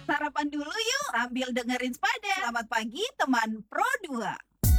Sarapan dulu yuk sambil dengerin Spada. Selamat pagi teman Pro 2.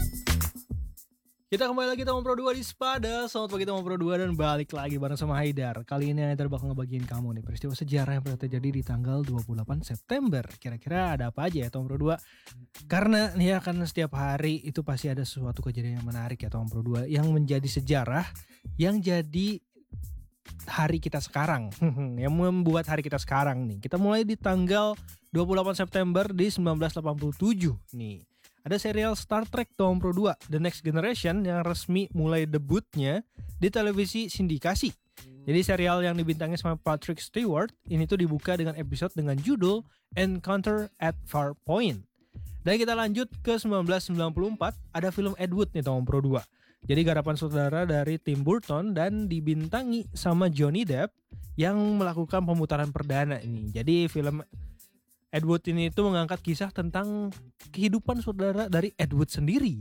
Kita kembali lagi teman Pro 2 di Spada. Selamat pagi teman Pro 2 dan balik lagi bareng sama Haidar. Kali ini Haidar bakal ngebagiin kamu nih peristiwa sejarah yang pernah terjadi di tanggal 28 September. Kira-kira ada apa aja ya teman Pro 2? Karena nih ya, karena setiap hari itu pasti ada sesuatu kejadian yang menarik ya teman Pro 2 yang menjadi sejarah, yang jadi hari kita sekarang. Yang membuat hari kita sekarang nih. Kita mulai di tanggal 28 September di 1987 nih. Ada serial Star Trek Tom Pro 2 The Next Generation yang resmi mulai debutnya di televisi sindikasi. Jadi serial yang dibintangi sama Patrick Stewart ini tuh dibuka dengan episode dengan judul Encounter at Farpoint. Dan kita lanjut ke 1994, ada film Ed Wood nih Tom Pro 2. Jadi garapan saudara dari Tim Burton dan dibintangi sama Johnny Depp yang melakukan pemutaran perdana ini. Jadi film Ed Wood ini itu mengangkat kisah tentang kehidupan saudara dari Ed Wood sendiri.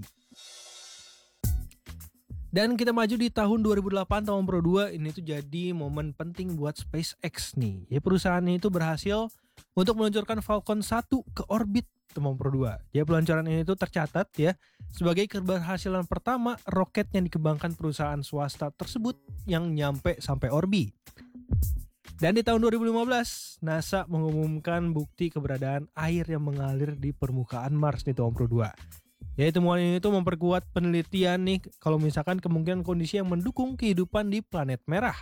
Dan kita maju di tahun 2008 tahun Pro 2, ini tuh jadi momen penting buat SpaceX nih. Ya, perusahaan ini tuh berhasil untuk meluncurkan Falcon 1 ke orbit teman Pro 2. Ya, peluncuran ini tuh tercatat ya sebagai keberhasilan pertama roket yang dikembangkan perusahaan swasta tersebut yang nyampe sampai orbit. Dan di tahun 2015, NASA mengumumkan bukti keberadaan air yang mengalir di permukaan Mars di tahun Pro 2. Ya, temuan ini tuh memperkuat penelitian nih kalau misalkan kemungkinan kondisi yang mendukung kehidupan di planet merah.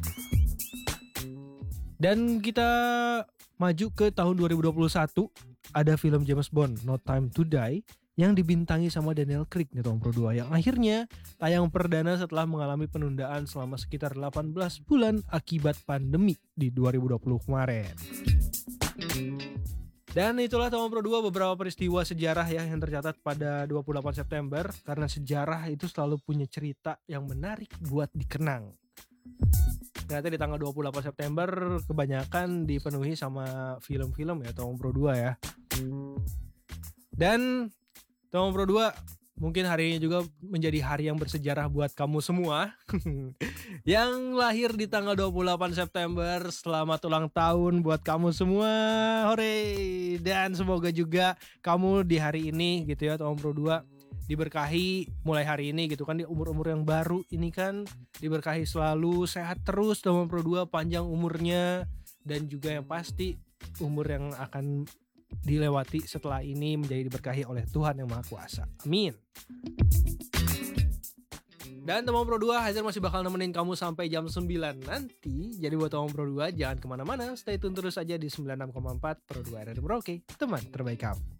Dan kita maju ke tahun 2021, ada film James Bond No Time to Die yang dibintangi sama Daniel Craig nih tahun Pro 2 yang akhirnya tayang perdana setelah mengalami penundaan selama sekitar 18 bulan akibat pandemi di 2020 kemarin. Dan itulah tahun Pro 2 beberapa peristiwa sejarah ya yang tercatat pada 28 September, karena sejarah itu selalu punya cerita yang menarik buat dikenang. Ternyata di tanggal 28 September kebanyakan dipenuhi sama film-film ya tahun Pro 2 ya. Dan tahun Pro 2 mungkin hari ini juga menjadi hari yang bersejarah buat kamu semua yang lahir di tanggal 28 September. Selamat ulang tahun buat kamu semua. Hore. Dan semoga juga kamu di hari ini gitu ya tahun Pro 2 diberkahi mulai hari ini gitu kan, di umur-umur yang baru ini kan diberkahi selalu, sehat terus tahun Pro 2, panjang umurnya, dan juga yang pasti umur yang akan dilewati setelah ini menjadi diberkahi oleh Tuhan yang Maha Kuasa. Amin. Dan teman Pro 2, Hajar masih bakal nemenin kamu sampai jam 9 nanti. Jadi buat teman Pro 2 jangan kemana-mana, stay tune terus aja di 96,4 Pro 2 RRI Merauke, teman terbaik kamu.